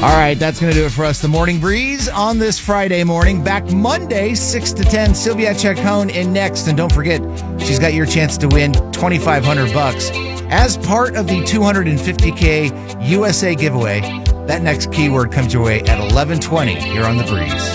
All right, that's going to do it for us. The Morning Breeze on this Friday morning. Back Monday, 6 to 10. Sylvia Chacon in next. And don't forget, she's got your chance to win $2,500 as part of the $250K USA giveaway. That next keyword comes your way at 11:20 here on The Breeze.